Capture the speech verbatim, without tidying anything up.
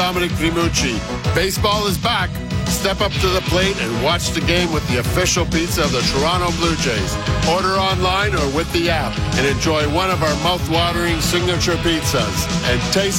Dominic Primucci. Baseball is back. Step up to the plate and watch the game with the official pizza of the Toronto Blue Jays. Order online or with the app and enjoy one of our mouth-watering signature pizzas and taste